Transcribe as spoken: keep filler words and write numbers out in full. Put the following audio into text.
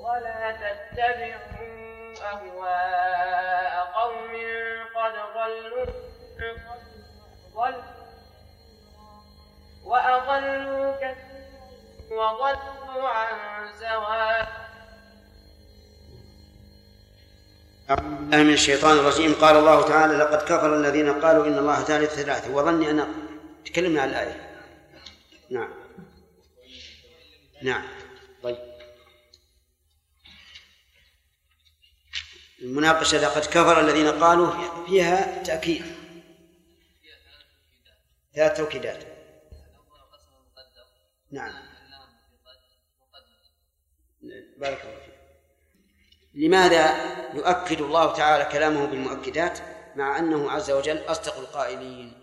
ولا تتبعوا أهواء قوم قد ضلوا وأضلوا كثيرا وضلوا عن سواء. أعوذ بالله من الشيطان الرجيم. قال الله تعالى: لقد كفر الذين قالوا إن الله ثالث ثلاثة. وظني أن تكلمنا عن الآية. نعم نعم طيب. المناقشة: لقد كفر الذين قالوا فيها تأكيد، ثلاث توكيدات. نعم بارك الله فيك. لماذا يؤكد الله تعالى كلامه بالمؤكدات مع أنه عز وجل أصدق القائلين؟